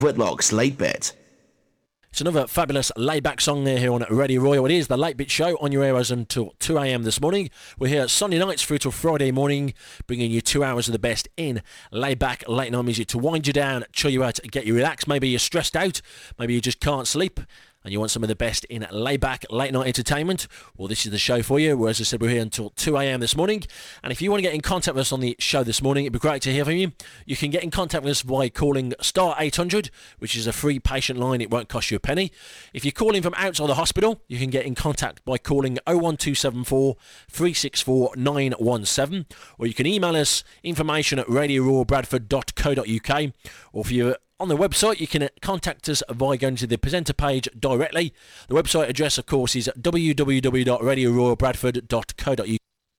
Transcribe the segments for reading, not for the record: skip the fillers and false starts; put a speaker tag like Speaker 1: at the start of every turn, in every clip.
Speaker 1: Whitlock's Late Bit.
Speaker 2: It's another fabulous laid-back song there here on Radio Royal. It is the Late Bit Show on your airwaves until 2 a.m. this morning. We're here Sunday nights through till Friday morning, bringing you 2 hours of the best in laid-back, late-night music to wind you down, chill you out, get you relaxed. Maybe you're stressed out, maybe you just can't sleep, and you want some of the best in laid-back, late-night entertainment, well, this is the show for you. Well, as I said, we're here until 2 a.m. this morning. And if you want to get in contact with us on the show this morning, it'd be great to hear from you. You can get in contact with us by calling star 800, which is a free patient line. It won't cost you a penny. If you're calling from outside the hospital, you can get in contact by calling 01274 364 917, or you can email us information at radiorawbradford.co.uk, or if you're on the website, you can contact us by going to the presenter page directly. The website address, of course, is www.radiorawbradford.co.uk.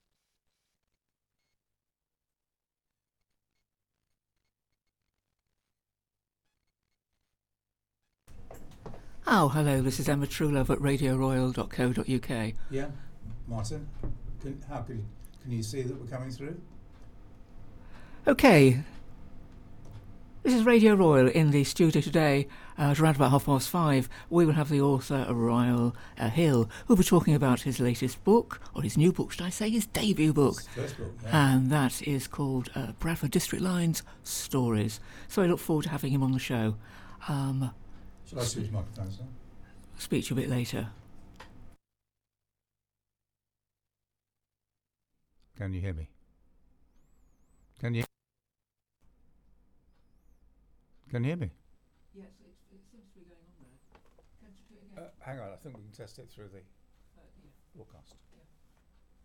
Speaker 3: Oh, hello, this is Emma Truelove at radioroyal.co.uk.
Speaker 4: Yeah, Martin, can you see that we're coming through?
Speaker 3: Okay, this is Radio Royal in the studio today at around about 5:30. We will have the author, Ryle Hill, who'll be talking about his latest book, or his new book, should I say, his debut book.
Speaker 4: His first book, yeah.
Speaker 3: And that is called Bradford District Lines Stories. So I look forward to having him on the show.
Speaker 4: Shall I switch microphones now?
Speaker 3: Speak to you a bit later.
Speaker 4: Can you hear me? Can you hear me?
Speaker 3: Yes, it seems to be going on there. Can you do it again?
Speaker 4: Hang on, I think we can test it through the broadcast.